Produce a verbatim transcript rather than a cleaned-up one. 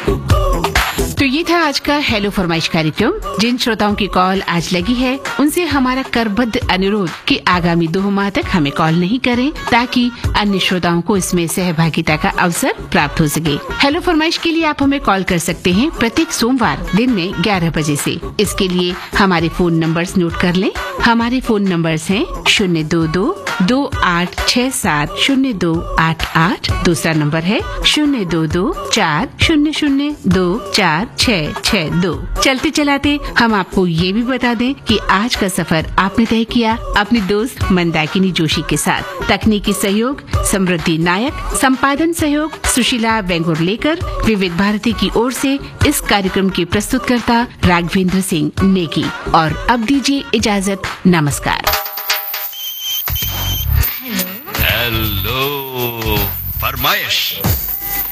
तो ये था आज का हेलो फरमाइश कार्यक्रम। जिन श्रोताओं की कॉल आज लगी है उनसे हमारा करबद्ध अनुरोध कि आगामी दो माह तक हमें कॉल नहीं करें, ताकि अन्य श्रोताओं को इसमें सहभागिता का अवसर प्राप्त हो सके। हेलो फरमाइश के लिए आप हमें कॉल कर सकते हैं प्रत्येक सोमवार दिन में ग्यारह बजे से। इसके लिए हमारे फोन नंबर्स नोट कर लें। हमारे फोन नंबर्स हैं शून्य दो दो दो आठ छह सात शून्य दो आठ आठ। दूसरा नंबर है शून्य दो दो चार शून्य शून्य दो चार छह छह दो। चलते चलाते हम आपको ये भी बता दें कि आज का सफर आपने तय किया अपनी दोस्त मंदाकिनी जोशी के साथ। तकनीकी सहयोग समृद्धि नायक, संपादन सहयोग सुशीला वेंगुर्लेकर। विविध भारती की ओर से इस कार्यक्रम के प्रस्तुतकर्ता राघवेंद्र सिंह नेगी। और अब दीजिए इजाजत, नमस्कार। हेलो फरमाइश।